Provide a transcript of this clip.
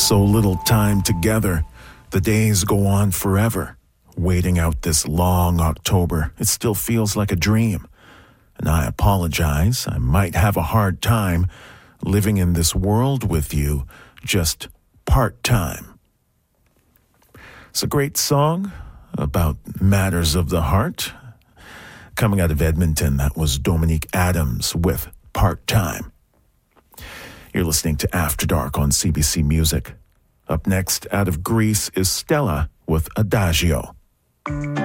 So little time together. The days go on forever. Waiting out this long October, it still feels like a dream. And I apologize, I might have a hard time living in this world with you just part-time. It's a great song about matters of the heart. Coming out of Edmonton, that was Dominique Adams with Part-Time. You're listening to After Dark on CBC Music. Up next, out of Greece, is Stella with Adagio.